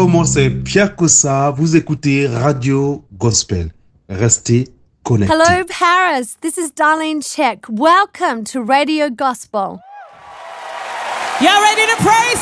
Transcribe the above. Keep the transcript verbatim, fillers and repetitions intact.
Hello, moi c'est Pierre Kossa. Vous écoutez Radio Gospel. Restez connectés. Hello, Paris. This is Darlene Check. Welcome to Radio Gospel. Y'all ready to praise